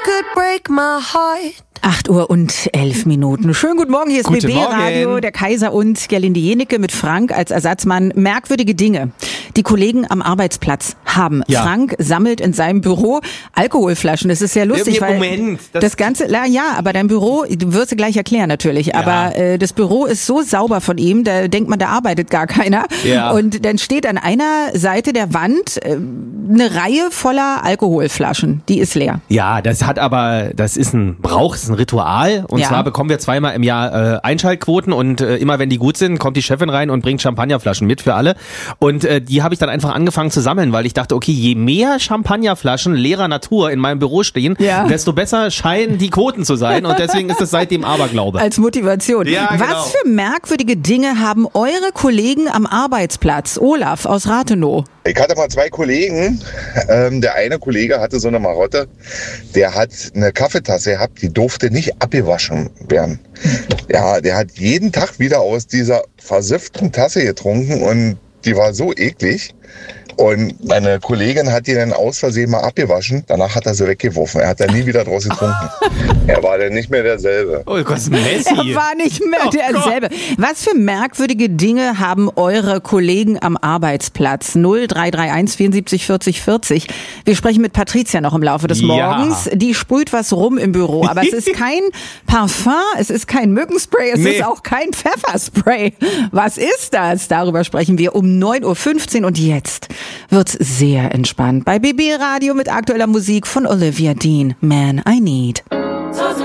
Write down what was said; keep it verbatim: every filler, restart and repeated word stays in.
could break my heart. acht Uhr und elf Minuten. Schönen guten Morgen, hier ist Guten B B Radio, Morgen. der Kaiser und Gerlinde Jenecke mit Frank als Ersatzmann. Merkwürdige Dinge. Die Kollegen am Arbeitsplatz haben. Ja. Frank sammelt in seinem Büro Alkoholflaschen. Das ist sehr lustig, Ja, weil Moment, das, das- Ganze, na ja, aber dein Büro, du wirst du gleich erklären natürlich, aber äh, das Büro ist so sauber von ihm, da denkt man, da arbeitet gar keiner. Ja. Und dann steht an einer Seite der Wand äh, eine Reihe voller Alkoholflaschen. Die ist leer. Ja, das hat aber, das ist ein Brauch, das ist ein Ritual. Und Ja. zwar bekommen wir zweimal im Jahr äh, Einschaltquoten und äh, immer wenn die gut sind, kommt die Chefin rein und bringt Champagnerflaschen mit für alle. Und äh, die habe ich dann einfach angefangen zu sammeln, weil ich dachte, okay, je mehr Champagnerflaschen leerer Natur in meinem Büro stehen, Ja. desto besser scheinen die Quoten zu sein. Und deswegen ist es seitdem Aberglaube. Als Motivation. Ja, genau. Was für merkwürdige Dinge haben eure Kollegen am Arbeitsplatz? Olaf aus Rathenow. Ich hatte mal zwei Kollegen. Ähm, der eine Kollege hatte so eine Marotte. Der hat eine Kaffeetasse gehabt, die durfte nicht abgewaschen werden. Ja, der hat jeden Tag wieder aus dieser versifften Tasse getrunken und die war so eklig. Und meine Kollegin hat die dann aus Versehen mal abgewaschen. Danach hat er sie weggeworfen. Er hat dann nie wieder draus getrunken. Er war dann nicht mehr derselbe. Oh Gott, ist Messi. Er war nicht mehr Oh derselbe. Was für merkwürdige Dinge haben eure Kollegen am Arbeitsplatz? null drei drei eins vierundsiebzig vierzig vierzig. Wir sprechen mit Patricia noch im Laufe des Ja. Morgens. Die sprüht was rum im Büro. Aber es ist kein Parfum, es ist kein Mückenspray, es Nee. ist auch kein Pfefferspray. Was ist das? Darüber sprechen wir um neun Uhr fünfzehn und jetzt wird's sehr entspannt bei B B Radio mit aktueller Musik von Olivia Dean. Man I Need.